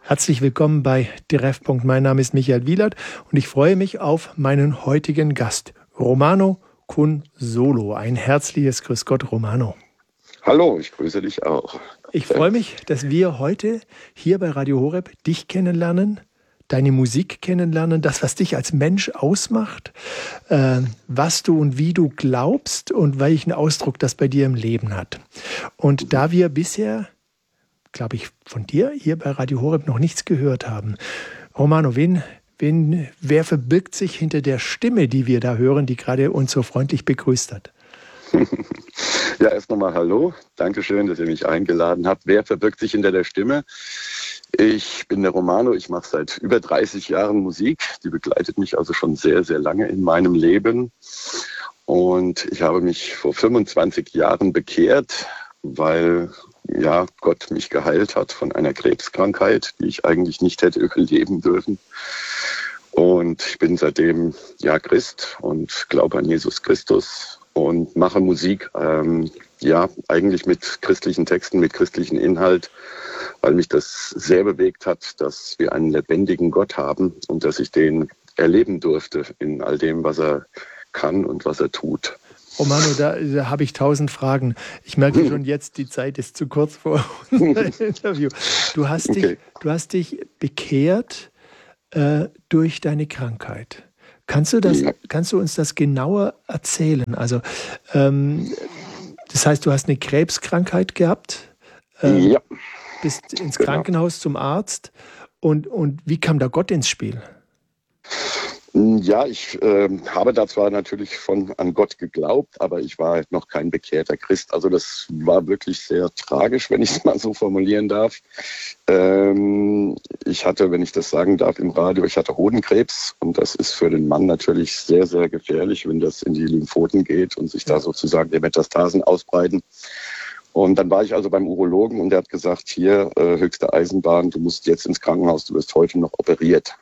Herzlich willkommen bei Treffpunkt. Mein Name ist Michael Wielert und ich freue mich auf meinen heutigen Gast, Romano Cunsolo. Ein herzliches Grüß Gott, Romano. Hallo, ich grüße dich auch. Ich freue mich, dass wir heute hier bei Radio Horeb dich kennenlernen, deine Musik kennenlernen, das, was dich als Mensch ausmacht, was du und wie du glaubst und welchen Ausdruck das bei dir im Leben hat. Und da wir bisher, glaube ich, von dir hier bei Radio Horeb noch nichts gehört haben, Romano, wer verbirgt sich hinter der Stimme, die wir da hören, die gerade uns so freundlich begrüßt hat? Ja, erst nochmal hallo. Dankeschön, dass ihr mich eingeladen habt. Wer verbirgt sich hinter der Stimme? Ich bin der Romano. Ich mache seit über 30 Jahren Musik. Die begleitet mich also schon sehr, sehr lange in meinem Leben. Und ich habe mich vor 25 Jahren bekehrt, weil Gott mich geheilt hat von einer Krebskrankheit, die ich eigentlich nicht hätte überleben dürfen. Und ich bin seitdem Christ und glaube an Jesus Christus und mache Musik, eigentlich mit christlichen Texten, mit christlichem Inhalt, weil mich das sehr bewegt hat, dass wir einen lebendigen Gott haben und dass ich den erleben durfte in all dem, was er kann und was er tut. Romano, da habe ich 1000 Fragen. Ich merke schon jetzt, die Zeit ist zu kurz vor unserem Interview. Du hast dich bekehrt durch deine Krankheit. Kannst du uns das genauer erzählen? Also, das heißt, du hast eine Krebskrankheit gehabt, bist ins Krankenhaus zum Arzt und wie kam da Gott ins Spiel? Ja, ich habe da zwar natürlich an Gott geglaubt, aber ich war halt noch kein bekehrter Christ. Also das war wirklich sehr tragisch, wenn ich es mal so formulieren darf. Ich hatte, wenn ich das sagen darf im Radio, ich hatte Hodenkrebs und das ist für den Mann natürlich sehr, sehr gefährlich, wenn das in die Lymphoden geht und sich da sozusagen die Metastasen ausbreiten. Und dann war ich also beim Urologen und der hat gesagt, hier, höchste Eisenbahn, du musst jetzt ins Krankenhaus, du wirst heute noch operiert.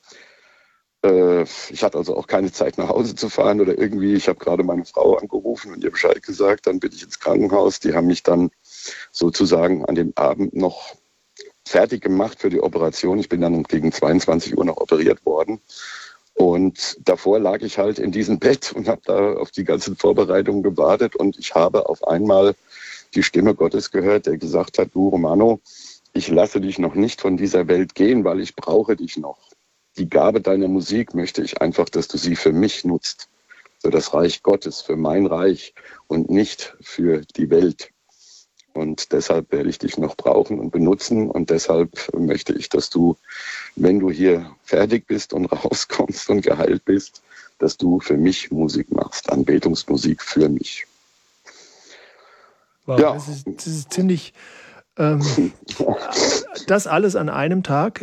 Ich hatte also auch keine Zeit nach Hause zu fahren oder irgendwie, ich habe gerade meine Frau angerufen und ihr Bescheid gesagt, dann bin ich ins Krankenhaus. Die haben mich dann sozusagen an dem Abend noch fertig gemacht für die Operation. Ich bin dann gegen 22 Uhr noch operiert worden. Und davor lag ich halt in diesem Bett und habe da auf die ganzen Vorbereitungen gewartet und ich habe auf einmal die Stimme Gottes gehört, der gesagt hat, du Romano, ich lasse dich noch nicht von dieser Welt gehen, weil ich brauche dich noch. Die Gabe deiner Musik möchte ich einfach, dass du sie für mich nutzt, für das Reich Gottes, für mein Reich und nicht für die Welt. Und deshalb werde ich dich noch brauchen und benutzen und deshalb möchte ich, dass du, wenn du hier fertig bist und rauskommst und geheilt bist, dass du für mich Musik machst, Anbetungsmusik für mich. Wow, ja. Das ist ziemlich, das alles an einem Tag,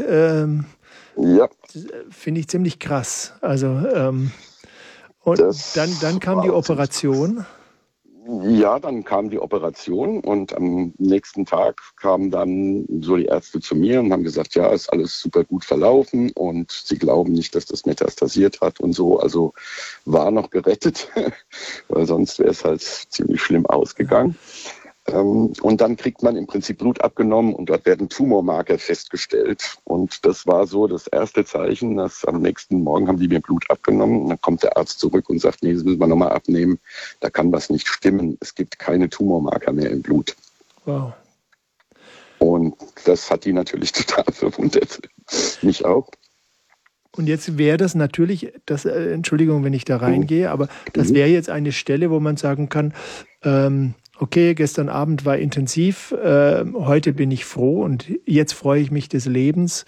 finde ich ziemlich krass. Also, und dann kam die Operation. Ja, dann kam die Operation und am nächsten Tag kamen dann so die Ärzte zu mir und haben gesagt, ja, ist alles super gut verlaufen und sie glauben nicht, dass das metastasiert hat und so. Also war noch gerettet, weil sonst wäre es halt ziemlich schlimm ausgegangen. Und dann kriegt man im Prinzip Blut abgenommen und dort werden Tumormarker festgestellt. Und das war so das erste Zeichen, dass am nächsten Morgen haben die mir Blut abgenommen. Und dann kommt der Arzt zurück und sagt, nee, das müssen wir nochmal abnehmen. Da kann was nicht stimmen. Es gibt keine Tumormarker mehr im Blut. Wow. Und das hat die natürlich total verwundert. Mich auch. Und jetzt wäre das natürlich, Entschuldigung, wenn ich da reingehe, aber das wäre jetzt eine Stelle, wo man sagen kann, okay, gestern Abend war intensiv, heute bin ich froh und jetzt freue ich mich des Lebens.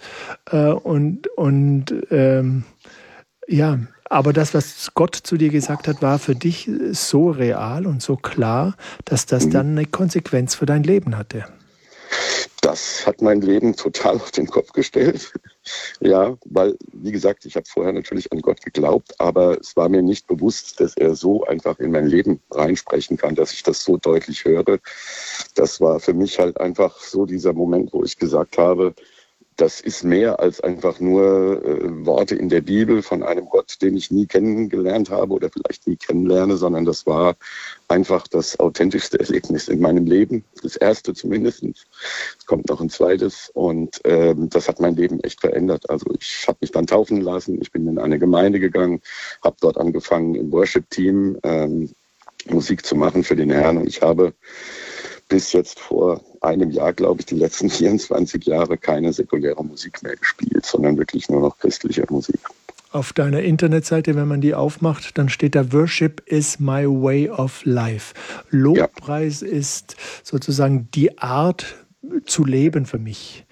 Aber das, was Gott zu dir gesagt hat, war für dich so real und so klar, dass das dann eine Konsequenz für dein Leben hatte. Das hat mein Leben total auf den Kopf gestellt. Ja, weil, wie gesagt, ich habe vorher natürlich an Gott geglaubt, aber es war mir nicht bewusst, dass er so einfach in mein Leben reinsprechen kann, dass ich das so deutlich höre. Das war für mich halt einfach so dieser Moment, wo ich gesagt habe, das ist mehr als einfach nur Worte in der Bibel von einem Gott, den ich nie kennengelernt habe oder vielleicht nie kennenlerne, sondern das war einfach das authentischste Erlebnis in meinem Leben. Das erste zumindest. Es kommt noch ein zweites und das hat mein Leben echt verändert. Also ich habe mich dann taufen lassen, ich bin in eine Gemeinde gegangen, habe dort angefangen im Worship-Team Musik zu machen für den Herrn und ich habe bis jetzt vor einem Jahr, glaube ich, die letzten 24 Jahre keine säkuläre Musik mehr gespielt, sondern wirklich nur noch christliche Musik. Auf deiner Internetseite, wenn man die aufmacht, dann steht da: Worship is my way of life. Lobpreis ist sozusagen die Art zu leben für mich.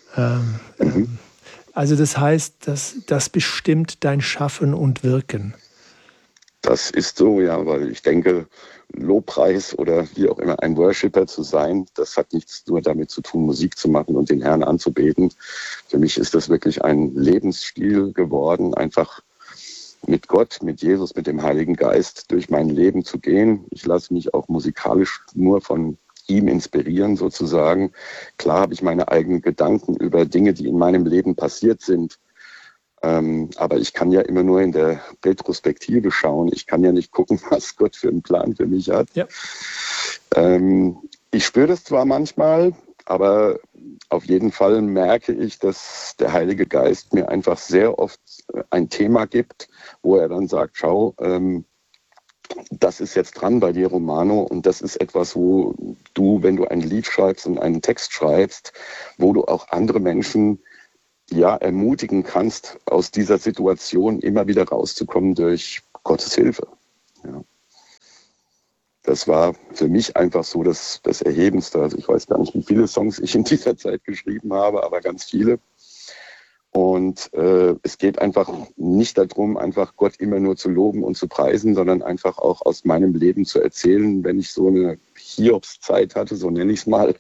Also das heißt, das bestimmt dein Schaffen und Wirken. Das ist so, ja, weil ich denke, Lobpreis oder wie auch immer ein Worshipper zu sein, das hat nichts nur damit zu tun, Musik zu machen und den Herrn anzubeten. Für mich ist das wirklich ein Lebensstil geworden, einfach mit Gott, mit Jesus, mit dem Heiligen Geist durch mein Leben zu gehen. Ich lasse mich auch musikalisch nur von ihm inspirieren sozusagen. Klar habe ich meine eigenen Gedanken über Dinge, die in meinem Leben passiert sind. Aber ich kann ja immer nur in der Retrospektive schauen. Ich kann ja nicht gucken, was Gott für einen Plan für mich hat. Ja. Ich spüre das zwar manchmal, aber auf jeden Fall merke ich, dass der Heilige Geist mir einfach sehr oft ein Thema gibt, wo er dann sagt, schau, das ist jetzt dran bei dir, Romano, und das ist etwas, wo du, wenn du ein Lied schreibst und einen Text schreibst, wo du auch andere Menschen ermutigen kannst, aus dieser Situation immer wieder rauszukommen durch Gottes Hilfe. Ja. Das war für mich einfach so das Erhebendste. Also ich weiß gar nicht, wie viele Songs ich in dieser Zeit geschrieben habe, aber ganz viele. Und es geht einfach nicht darum, einfach Gott immer nur zu loben und zu preisen, sondern einfach auch aus meinem Leben zu erzählen, wenn ich so eine Hiobszeit hatte, so nenne ich es mal,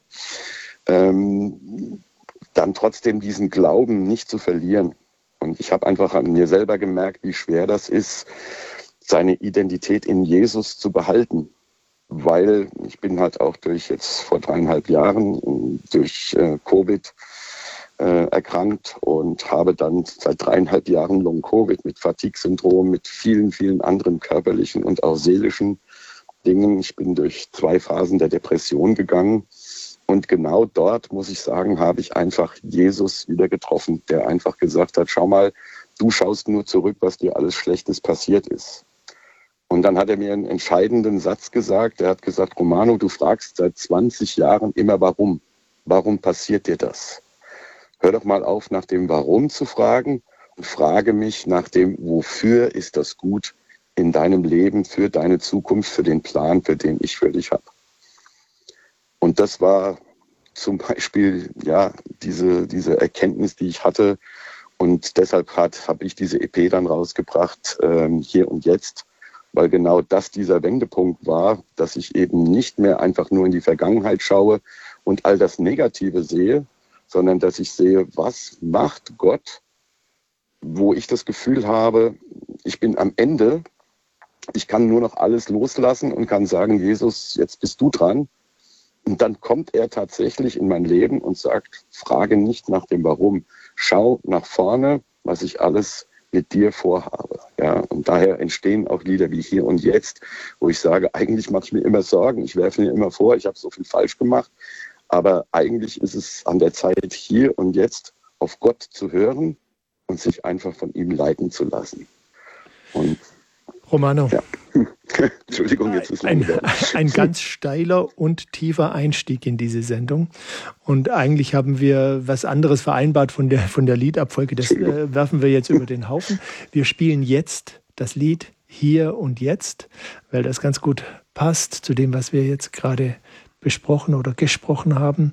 dann trotzdem diesen Glauben nicht zu verlieren. Und ich habe einfach an mir selber gemerkt, wie schwer das ist, seine Identität in Jesus zu behalten. Weil ich bin halt auch vor 3,5 Jahren durch Covid erkrankt und habe dann seit 3,5 Jahren Long-Covid mit Fatigue-Syndrom, mit vielen, vielen anderen körperlichen und auch seelischen Dingen. Ich bin durch 2 Phasen der Depression gegangen. Und genau dort, muss ich sagen, habe ich einfach Jesus wieder getroffen, der einfach gesagt hat, schau mal, du schaust nur zurück, was dir alles Schlechtes passiert ist. Und dann hat er mir einen entscheidenden Satz gesagt. Er hat gesagt, Romano, du fragst seit 20 Jahren immer warum. Warum passiert dir das? Hör doch mal auf, nach dem Warum zu fragen und frage mich nach dem, wofür ist das gut in deinem Leben, für deine Zukunft, für den Plan, für den ich für dich habe. Und das war zum Beispiel diese Erkenntnis, die ich hatte. Und deshalb habe ich diese EP dann rausgebracht, Hier und Jetzt, weil genau das dieser Wendepunkt war, dass ich eben nicht mehr einfach nur in die Vergangenheit schaue und all das Negative sehe, sondern dass ich sehe, was macht Gott, wo ich das Gefühl habe, ich bin am Ende, ich kann nur noch alles loslassen und kann sagen, Jesus, jetzt bist du dran. Und dann kommt er tatsächlich in mein Leben und sagt, frage nicht nach dem Warum, schau nach vorne, was ich alles mit dir vorhabe. Ja, und daher entstehen auch Lieder wie Hier und Jetzt, wo ich sage, eigentlich mache ich mir immer Sorgen, ich werfe mir immer vor, ich habe so viel falsch gemacht, aber eigentlich ist es an der Zeit, hier und jetzt auf Gott zu hören und sich einfach von ihm leiten zu lassen. Und Romano. Ja. Entschuldigung, jetzt ist ein ganz steiler und tiefer Einstieg in diese Sendung. Und eigentlich haben wir was anderes vereinbart von der Liedabfolge. Das werfen wir jetzt über den Haufen. Wir spielen jetzt das Lied Hier und Jetzt, weil das ganz gut passt zu dem, was wir jetzt gerade besprochen oder gesprochen haben.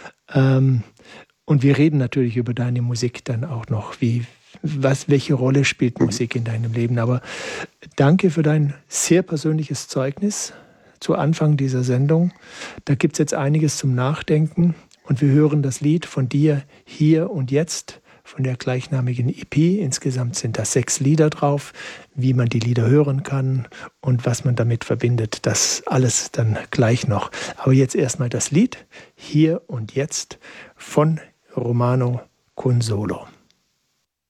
Und wir reden natürlich über deine Musik dann auch noch. Welche Rolle spielt Musik in deinem Leben? Aber danke für dein sehr persönliches Zeugnis zu Anfang dieser Sendung. Da gibt es jetzt einiges zum Nachdenken. Und wir hören das Lied von dir Hier und Jetzt von der gleichnamigen EP. Insgesamt sind da 6 Lieder drauf, wie man die Lieder hören kann und was man damit verbindet. Das alles dann gleich noch. Aber jetzt erstmal das Lied Hier und Jetzt von Romano con solo.